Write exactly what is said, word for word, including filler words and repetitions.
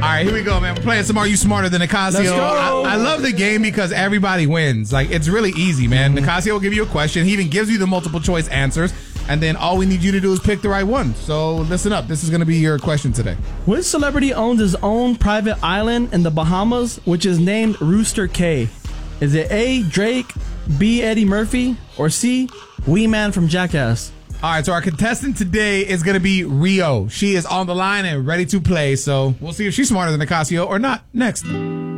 right, here we go, man. We're playing some Are You Smarter Than Nicasio. Let's go. I, I love the game because everybody wins. Like, it's really easy, man. Mm-hmm. Nicasio will give you a question. He even gives you the multiple choice answers. And then all we need you to do is pick the right one. So listen up. This is going to be your question today. Which celebrity owns his own private island in the Bahamas, which is named Rooster Cay? Is it A, Drake, B, Eddie Murphy, or C, Wee Man from Jackass? All right, so our contestant today is going to be Rio. She is on the line and ready to play. So we'll see if she's smarter than Nicasio or not. Next.